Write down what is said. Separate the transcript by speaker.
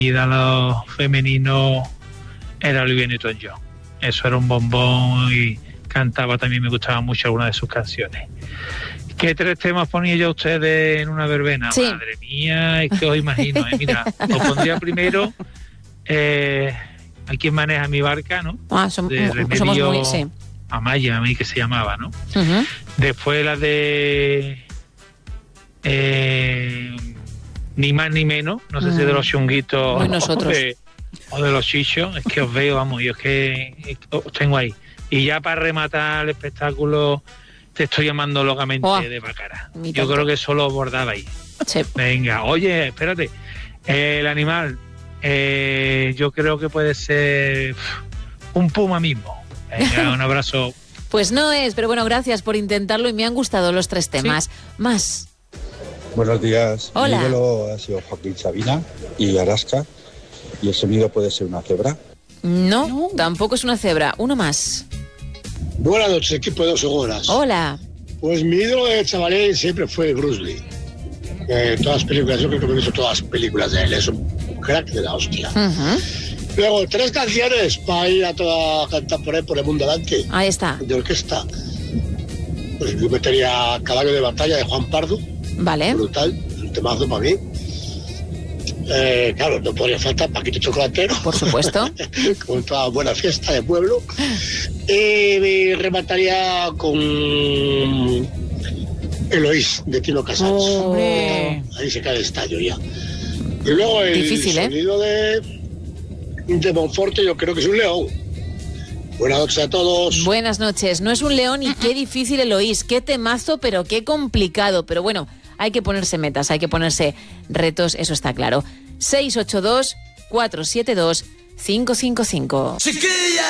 Speaker 1: ídolo femenino era Olivia Newton-John. Eso era un bombón y cantaba también, me gustaban mucho algunas de sus canciones. ¿Qué 3 temas ponía yo a ustedes en una verbena?
Speaker 2: Sí.
Speaker 1: Madre mía, es que os imagino, Mira, os pondría primero ¿a quién maneja mi barca, no?
Speaker 2: Somos
Speaker 1: Remedio
Speaker 2: muy, sí.
Speaker 1: Amaya, a mí que se llamaba, ¿no?
Speaker 2: Uh-huh.
Speaker 1: Después la de Ni más ni menos, no sé si de los chunguitos o de los chichos, es que os veo, vamos, yo es que os tengo ahí. Y ya para rematar el espectáculo, te estoy llamando locamente de Baccara. Yo creo que solo bordabais.
Speaker 2: Sí.
Speaker 1: Venga, oye, espérate, el animal, yo creo que puede ser un puma mismo. Venga, un abrazo.
Speaker 2: Pues no es, pero bueno, gracias por intentarlo y me han gustado los 3 temas. ¿Sí? Más.
Speaker 3: Buenos días.
Speaker 2: Hola.
Speaker 3: Mi ídolo ha sido Joaquín Sabina y Alaska. ¿Y el sonido puede ser una cebra?
Speaker 2: No, tampoco es una cebra. Uno más.
Speaker 4: Buenas noches, equipo de 2 horas.
Speaker 2: Hola.
Speaker 4: Pues mi ídolo de chavalín siempre fue Bruce Lee. Todas las películas, yo creo que me he visto todas las películas de él. Es un crack de la hostia.
Speaker 2: Uh-huh.
Speaker 4: Luego, 3 canciones para ir a toda cantar por el mundo adelante.
Speaker 2: Ahí está.
Speaker 4: De orquesta. Pues yo metería Caballo de Batalla de Juan Pardo.
Speaker 2: Vale.
Speaker 4: Brutal, un temazo para mí. Claro, no podría faltar Paquito Chocolatero.
Speaker 2: Por supuesto.
Speaker 4: Con toda buena fiesta de pueblo. Y me remataría con Eloís, de Tino Casals.
Speaker 2: Hombre.
Speaker 4: Ahí se cae el estallo ya. Y luego el
Speaker 2: difícil,
Speaker 4: sonido de Monforte, yo creo que es un león. Buenas noches a todos.
Speaker 2: Buenas noches. No es un león y qué difícil Eloís. Qué temazo, pero qué complicado. Pero bueno, hay que ponerse metas, hay que ponerse retos, eso está claro. 682-472-555.